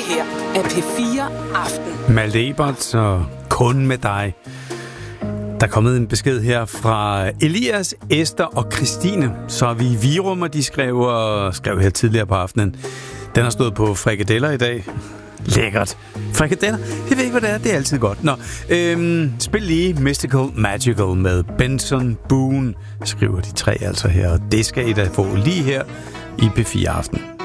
her er P4 Aften. Malte Ebert og Kun med dig. Der er kommet en besked her fra Elias, Esther og Christine. Så er vi i Virum, og de skrev her tidligere på aftenen. Den har stået på frikadeller i dag. Lækkert. Frikadeller? Jeg ved ikke, hvad det er. Det er altid godt. Nå, spil lige Mystical Magical med Benson Boone, skriver de tre altså her. Og det skal I da få lige her i P4 Aften.